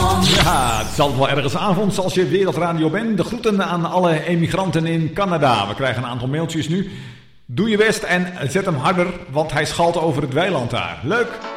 Ja, het is altijd wel ergens avonds als je Wereldradio bent. De groeten aan alle emigranten in Canada. We krijgen een aantal mailtjes nu. Doe je best en zet hem harder, want hij schalt over het weiland daar. Leuk!